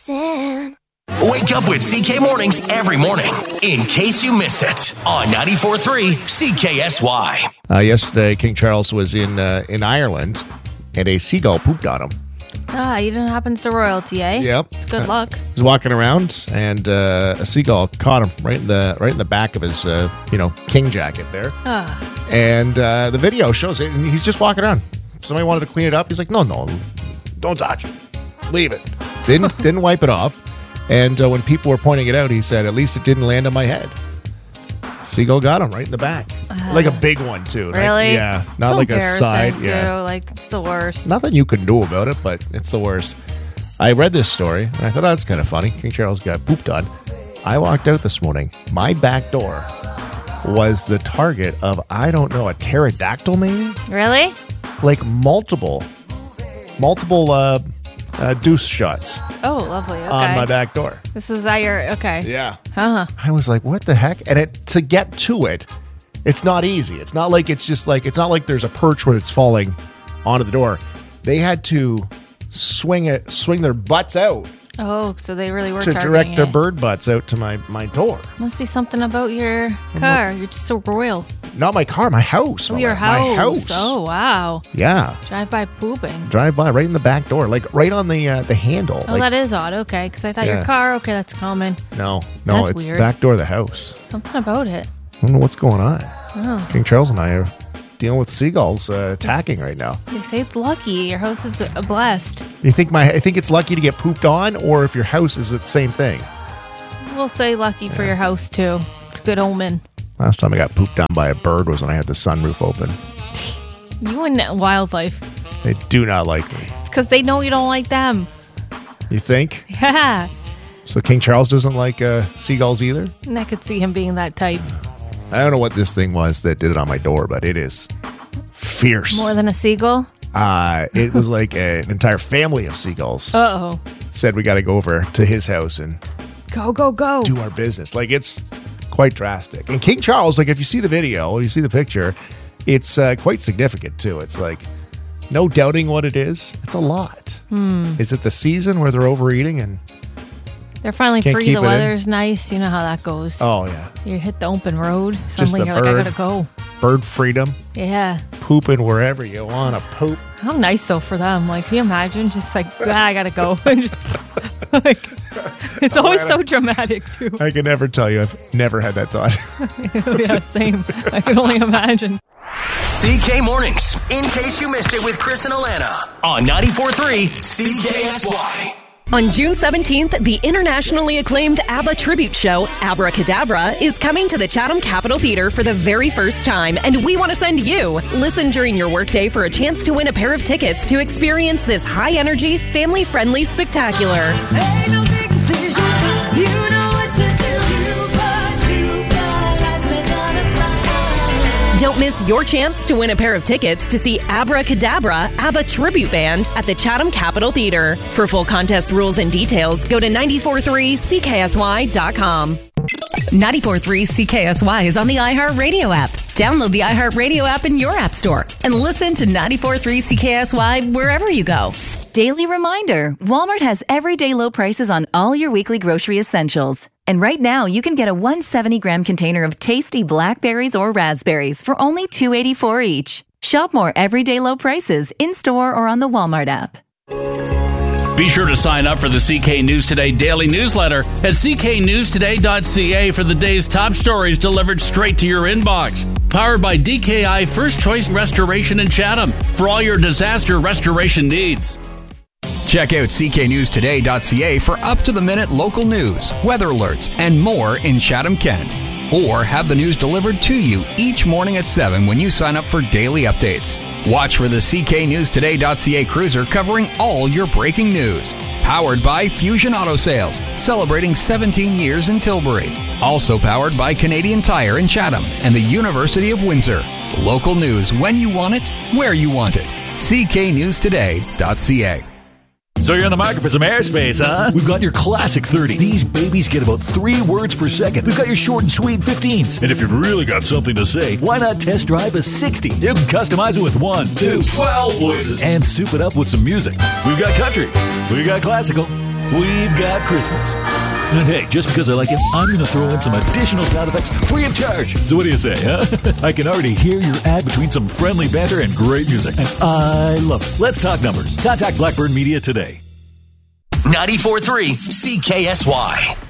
Listen. Wake up with CK Mornings every morning, in case you missed it, on 94.3 CKSY. Yesterday, King Charles was in Ireland, and a seagull pooped on him. Even happens to royalty, eh? Yep. It's good luck. He's walking around, and a seagull caught him right in the back of his king jacket there. And the video shows it, and he's just walking around. Somebody wanted to clean it up. He's like, no, don't touch it. Leave it. Didn't wipe it off. And when people were pointing it out, he said, at least it didn't land on my head. Seagull got him right in the back. Like a big one, too. Really? Yeah. Not like a side. Yeah. Like, it's the worst. Nothing you can do about it, but it's the worst. I read this story, and I thought, that's kind of funny. King Charles got pooped on. I walked out this morning. My back door was the target of, I don't know, a pterodactyl maybe? Really? Like multiple deuce shots. Oh, lovely. Okay. On my back door. This is okay. Yeah. Huh. I was like, what the heck? And to get to it, it's not easy. It's not like it's not like there's a perch where it's falling onto the door. They had to swing their butts out. Oh, so they really were to targeting direct their it. bird butts out to my door. Must be something about your car. You're just so royal. Not my car, my house. Oh, your house. My house. Oh, wow. Yeah. Drive by pooping. Drive by right in the back door, like right on the handle. Oh, that is odd. Okay, because I thought your car. Okay, that's common. No, That's it's weird. the back door of the house. Something about it. I don't know what's going on. Oh. King Charles and I are dealing with seagulls attacking right now. They say it's lucky. Your house is blessed. You think I think it's lucky to get pooped on, or if your house is the same thing? We'll say lucky for your house too. It's a good omen. Last time I got pooped on by a bird was when I had the sunroof open. You and wildlife. They do not like me. It's because they know you don't like them. You think? Yeah. So King Charles doesn't like seagulls either? And I could see him being that type. I don't know what this thing was that did it on my door, but it is fierce. More than a seagull? It was like an entire family of seagulls. Uh-oh. Said we got to go over to his house and Go. do our business. Like, it's quite drastic. And King Charles, like, if you see the video, you see the picture, it's quite significant, too. It's like, no doubting what it is. It's a lot. Is it the season where they're overeating and They're finally can't free. keep The it in? weather's nice. You know how that goes. Oh, yeah. You hit the open road. Suddenly the you're like, I bird. gotta go. Bird freedom, Yeah. pooping wherever you want to poop. How nice though for them. Like, can you imagine? Just like, I gotta go. And just, like, it's always so dramatic too. I can never tell you. I've never had that thought. Yeah, same. I can only imagine. CK Mornings, in case you missed it with Chris and Alana, on 94.3 CKSY. On June 17th, the internationally acclaimed ABBA tribute show, Abracadabra, is coming to the Chatham Capitol Theatre for the very first time, and we want to send you. Listen during your workday for a chance to win a pair of tickets to experience this high-energy, family-friendly spectacular. Ain't no big decision. You know what to do. You got lights gonna fly. Don't miss your chance to win a pair of tickets to see Abracadabra, ABBA tribute band at the Chatham Capitol Theatre. For full contest rules and details, go to 943CKSY.com. 94.3 CKSY is on the iHeartRadio app. Download the iHeartRadio app in your app store and listen to 94.3 CKSY wherever you go. Daily reminder, Walmart has everyday low prices on all your weekly grocery essentials. And right now, you can get a 170-gram container of tasty blackberries or raspberries for only $2.84 each. Shop more everyday low prices in-store or on the Walmart app. Be sure to sign up for the CK News Today daily newsletter at cknewstoday.ca for the day's top stories delivered straight to your inbox. Powered by DKI First Choice Restoration in Chatham for all your disaster restoration needs. Check out cknewstoday.ca for up-to-the-minute local news, weather alerts, and more in Chatham, Kent. Or have the news delivered to you each morning at 7 when you sign up for daily updates. Watch for the cknewstoday.ca cruiser covering all your breaking news. Powered by Fusion Auto Sales, celebrating 17 years in Tilbury. Also powered by Canadian Tire in Chatham and the University of Windsor. Local news when you want it, where you want it. cknewstoday.ca. So you're in the market for some airspace, huh? We've got your classic 30. These babies get about 3 words per second. We've got your short and sweet 15s. And if you've really got something to say, why not test drive a 60? You can customize it with 1, 2, 12 voices. And soup it up with some music. We've got country. We've got classical. we've got Christmas. And hey, just because I like it, I'm going to throw in some additional sound effects free of charge. So what do you say, huh? I can already hear your ad between some friendly banter and great music. And I love it. Let's talk numbers. Contact Blackbird Media today. 94.3 CKSY.